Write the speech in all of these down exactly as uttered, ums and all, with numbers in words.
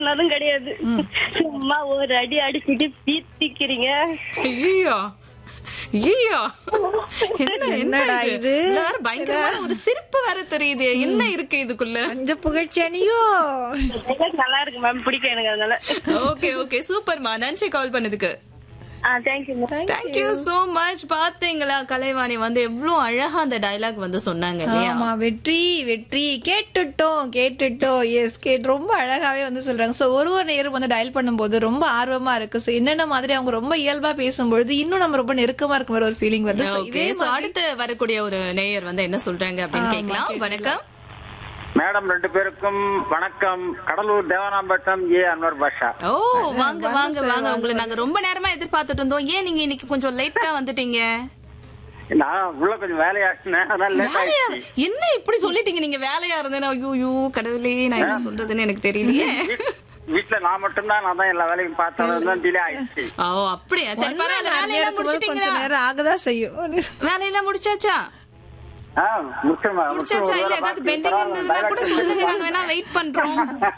அதுவும் கிடையாது. சும்மா ஒரு அடி அடிச்சுட்டு பீத்திக்கிறீங்க. ஐயோ ஐயோ என்ன என்னடா இது இது? இதுல வேற பயங்கரமான ஒரு சிரிப்பு வேற தெரியுது. என்ன இருக்கு இதுக்குள்ள? அஞ்ச புகழ்ச்சியோ. நல்லா இருக்கு மேம், பிடிக்கும் எனக்கு அதனால. ஓகே ஓகே சூப்பர்மா, நன்றி கால் பண்ணதுக்கு. ஆ thank you ma'am. Thank you so much. பாத்தீங்களா கலைவாணி வந்து எவ்வளவு அழகா அந்த டயலாக் வந்து சொன்னாங்க இல்லையா? ஆமா, வெற்றி வெற்றி கேட்டுட்டோம் கேட்டுட்டோம் எஸ் கேட் ரொம்ப அழகாவே வந்து சொல்றாங்க. சோ ஒரு ஒரு நேரம் வந்து டயல் பண்ணும்போது ரொம்ப ஆர்வமா இருக்கு. சோ என்னென்ன மாதிரி அவங்க ரொம்ப இயல்பா பேசும்பொழுது இன்னும் நம்ம ரொம்ப நெருக்கமா இருக்க மாதிரி ஒரு ஃபீலிங் வருது. So, ஓகே இதே சோ அடுத்து வரக்கூடிய ஒரு நேயர் வந்து என்ன சொல்றாங்க அப்படின்னு கேட்கலாம். வணக்கம் மேடம், ரெண்டு பேருக்கும் வணக்கம். கடலூர் தேவனாம்பட்டம் ஏ அன்வர் பாஷா. ஓ வாங்க வாங்க வாங்க. உங்களை நாங்க ரொம்ப நேரமா எதிர்பார்த்துட்டு இருந்தோம். ஏன் நீங்க இன்னைக்கு கொஞ்சம் லேட்டா வந்துட்டீங்க? நான் உள்ள கொஞ்சம் வேலையா இருந்தேன், அதனால லேட் வேலையா? ஆயிடுச்சு. என்ன இப்படி சொல்லிட்டீங்க? நீங்க வேலையா இருந்தேன். ஐயோ கடவுளே, நான் என்ன சொல்றதுன்னு எனக்கு தெரியலையே. வீட்டுல நான் மட்டும்தான், நான் தான் எல்லா வேலையும் பார்த்ததான் டிலே ஆயிடுச்சு. ஓ அப்படியா? சரி பரவாயில்ல. வேலையெல்லாம் முடிச்சிட்டீங்களா? கொஞ்சம் நேரம் ஆகதான் செய்யும். வேலையெல்லாம் முடிச்சாச்சா? ஆ, முடிச்சேம்மா, முடிச்சு முடிச்சாச்சா? ஒரு இல்ல வேலை ஏதாவது பார்த்து பெண்டிங் இருந்ததுன்னா கூட சொல்லுங்க, நாங்க வேணா வெயிட் பண்றோம்.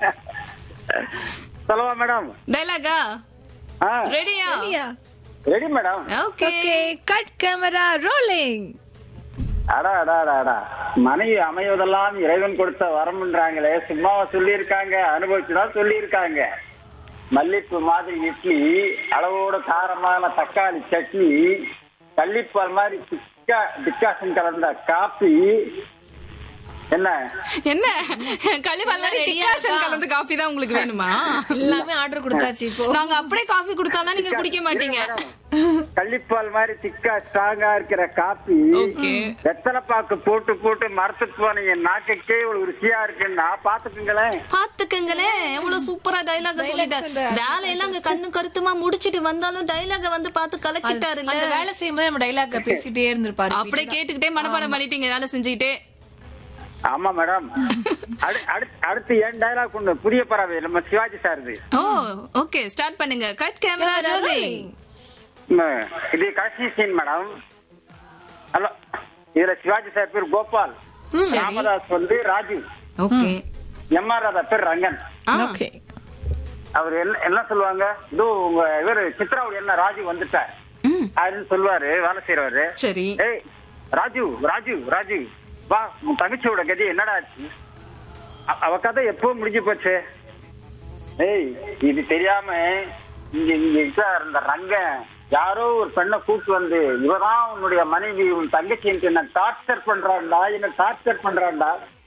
சொல்லவா மேடம்? டைலாகா ஆ, ரெடியா? Ready madam. Okay okay, cut camera rolling. அடா அடா அடா அடா மனைவி அமைவதெல்லாம் இறைவன் கொடுத்த வரம்ன்றாங்களே, சும்மாவா சொல்லி இருக்காங்க, அனுபவிச்சுதான் சொல்லி இருக்காங்க. மல்லிப்பூ மாதிரி இட்லி, அளவோட காரமான தக்காளி சட்னி, கள்ளிப்பால் மாதிரி டிக்கா டிக்காசன் கலந்த காபி. என்ன என்ன கலிபால் டிகாஷன் கலந்த காபி தான் உங்களுக்கு வேணுமா? எல்லாமே ஆர்டர் கொடுத்தாச்சு. இப்போ நாங்க அப்படியே காபி கொடுத்தாலும் நீங்க குடிக்க மாட்டீங்க. கள்ளிப்பால் மாதிரி திக்கா ஸ்ட்ராங்கா இருக்கிற காபி, ஓகே. வெத்தலை பாக்கு போட்டு போட்டு மரத்துக்கு போனீங்க, நாக்குக்கே இவ்வளவு ருசியா இருக்குன்னா பாத்துக்குங்களேன். பாத்துக்கங்களேன், எவ்வளவு சூப்பரா டைலாக் சொல்லிட்டாரு. வேலையெல்லாம் அங்க கண்ணு கருத்துமா முடிச்சிட்டு வந்தாலும் டைலாக வந்து பார்த்து கலக்கிட்டாரு. அந்த வேலை செய்யும்போது நம்ம டைலாக் பேசிட்டே இருந்திருப்பாரு. அப்படியே கேட்டுக்கிட்டே மனப்பாடம் பண்ணிட்டீங்க வேலை செஞ்சுக்கிட்டே. ஆமா மேடம். அடுத்து ஏன் டைலாக் ஒண்ணு புதிய பறவை நம்ம சிவாஜி சார். ஓ ஓகே ஸ்டார்ட் பண்ணுங்க. Cut camera rolling. இது கடைசி சீன் மேடம். ஹலோ, இதுல சிவாஜி சார் பேர் கோபால், ராமதாஸ் வந்து Raju, okay. M R Radha பேர் ரங்கன். ஓகே, அவர் என்ன என்ன சொல்லுவாங்க, இதோ உங்க இவரு சித்ராவுடைய என்ன ராஜு வந்துட்டார் அப்படின்னு சொல்லுவாரு வேலை செய்யறவரு. சரி. ஏய் ராஜு ராஜு ராஜு வா, உன் தங்கச்சியோட கதி என்னடா ஆச்சு? அவ கதை எப்போ முடிஞ்சு போச்சு? ஏய் இது தெரியாம இங்க இங்க இருந்த ரங்கன் யாரோ ஒரு பெண்ணை கூட்டு வந்து, இவதான் உன்னுடைய மனைவி, உன் தங்கச்சி என்ன டார்ச்சர் பண்றான்டா, என்ன டார்ச்சர் பண்றான்டா.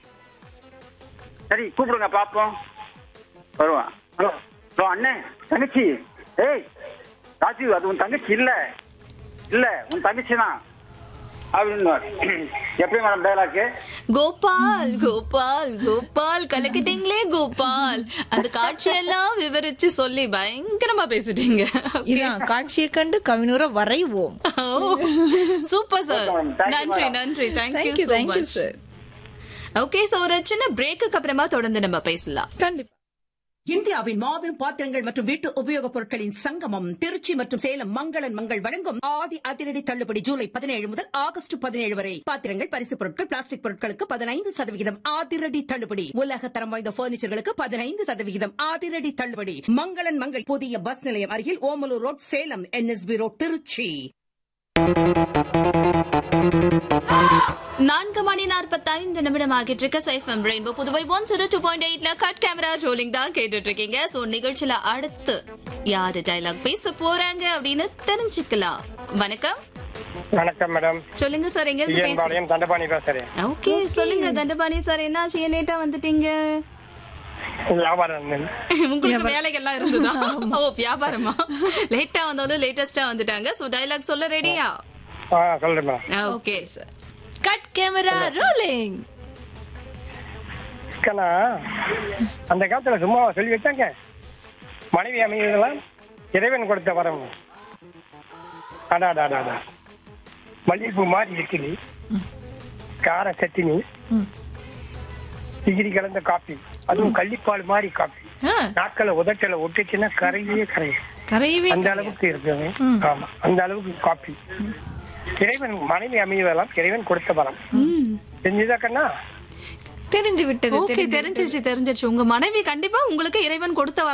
சரி கூப்பிடுங்க பாப்போம். வருவான். ஹலோ ஹலோ அண்ணே, தங்கச்சி. ஏய் ராஜு, அது உன் தங்கச்சி இல்ல, இல்ல உன் தங்கச்சி தான் அப்படின்னு. எப்படி மேடம் டைலாக்? கோபால் கோபால் கோபால் கலக்கிட்டீங்களே கோபால். அந்த காட்சியெல்லாம் விவரிச்சு சொல்லி பயங்கரமா பேசிட்டீங்க. இதான் காட்சியை கண்டு கவினூரை வரைவோம். சூப்பர் சார், நன்றி நன்றி. Thank you so much. Okay, so ஒரு சின்ன பிரேக்குக்கு அப்புறமா தொடர்ந்து நம்ம பேசலாம். கண்டிப்பா. இந்தியாவின் மாபெரும் பாத்திரங்கள் மற்றும் வீட்டு உபயோகப் பொருட்களின் சங்கமம் திருச்சி மற்றும் சேலம் மங்களன் மங்கள் வழங்கும் ஆடி அதிரடி தள்ளுபடி ஜூலை பதினேழு முதல் ஆகஸ்ட் பதினேழு வரை. பாத்திரங்கள், பரிசு பொருட்கள், பிளாஸ்டிக் பொருட்களுக்கு பதினைந்து சதவிகிதம் அதிரடி தள்ளுபடி. உலக தரம் வாய்ந்த பர்னிச்சர்களுக்கு பதினைந்து சதவிகிதம் அதிரடி தள்ளுபடி. மங்களன் மங்கள் புதிய பஸ் நிலையம் அருகில் Omalur road Salem, NSP road Trichy. நான்கு மணி நாற்பத்தி ஐந்து நிமிடம் ஆகிட்டு இருக்க FM rainbow Puduvai one zero two point எயிட்ல கட் கேமரா ரோலிங் தான் கேட்டுட்டு இருக்கீங்க. சோ நிகழ்ச்சியில அடுத்து யாரு டைலாக் பேச போறாங்க அப்படின்னு தெரிஞ்சுக்கலாம். வணக்கம். வணக்கம் மேடம். சொல்லுங்க சார், எங்க இருந்து பேசுறீங்க? தண்டபாணி பேசுறேன். ஓகே சொல்லுங்க தண்டபாணி சார், என்னாச்சு ஏன் லேட்டா வந்துட்டீங்க? வியாபாரம். உங்களுக்கு வேலைகள்லாம் இருந்ததா? ஓ வியாபாரமா? லேட்டா வந்தாலும் லேட்டஸ்டா வந்துட்டாங்க. சோ டைலாக் சொல்ல ரெடியா? சொல்லுங்க. Okay sir. Cut camera rolling. அந்த காலத்துல சும்மா சொல்லி வச்சாங்க, மனைவி அமைவதெல்லாம் இறைவன் கொடுத்த வரம். அடாடாடா மல்லிகைப்பூ மாதிரி இருக்குது, கார சட்டினி, டிகிரி கலந்த காப்பி, அதுவும் கள்ளிப்பால் மாதிரி காப்பி. நாட்களை உதட்டல ஒட்டுச்சுன்னா கரையே கரையும், கரையவே அந்த அளவுக்கு இருக்குது. ஆமா, அந்த அளவுக்கு காப்பி. இறைவன் மனைவி அமைவதெல்லாம் இறைவன் கொடுத்த வரம். செஞ்சுதா கண்ணா? தெரிஞ்சு விட்டது ஓகே தெரிஞ்சிருச்சு தெரிஞ்சிருச்சு உங்க மனைவி கண்டிப்பா உங்களுக்கு இறைவன் கொடுத்த